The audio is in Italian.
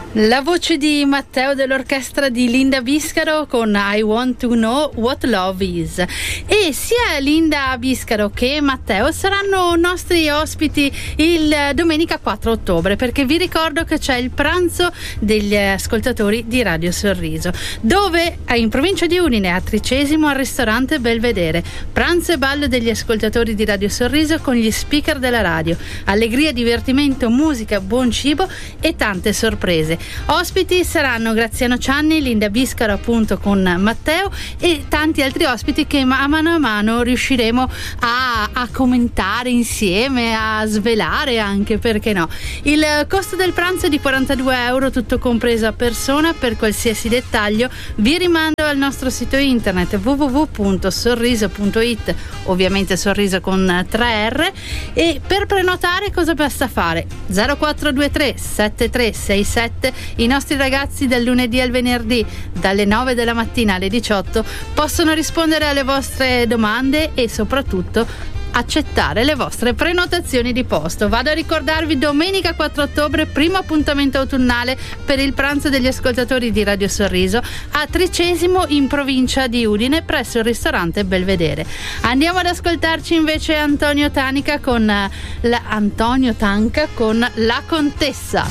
La voce di Matteo dell'orchestra di Linda Biscaro con I Want to Know What Love Is. E sia Linda Biscaro che Matteo saranno nostri ospiti il domenica 4 ottobre, perché vi ricordo che c'è il pranzo degli ascoltatori di Radio Sorriso, dove in provincia di Udine a Tricesimo al ristorante Belvedere. Pranzo e ballo degli ascoltatori di Radio Sorriso con gli speaker della radio. Allegria, divertimento, musica, buon cibo e tante sorprese. Ospiti saranno Graziano Cianni, Linda Biscaro appunto con Matteo e tanti altri ospiti che a mano riusciremo a commentare insieme, a svelare anche, perché no. Il costo del pranzo è di €42, tutto compreso a persona. Per qualsiasi dettaglio vi rimando al nostro sito internet www.sorriso.it, ovviamente Sorriso con 3R, e per prenotare cosa basta fare? 0423 7367. I nostri ragazzi dal lunedì al venerdì dalle 9 della mattina alle 18 possono rispondere alle vostre domande e soprattutto accettare le vostre prenotazioni di posto. Vado a ricordarvi: domenica 4 ottobre, primo appuntamento autunnale per il pranzo degli ascoltatori di Radio Sorriso a Tricesimo in provincia di Udine presso il ristorante Belvedere. Andiamo ad ascoltarci invece Antonio Tanca con La Contessa.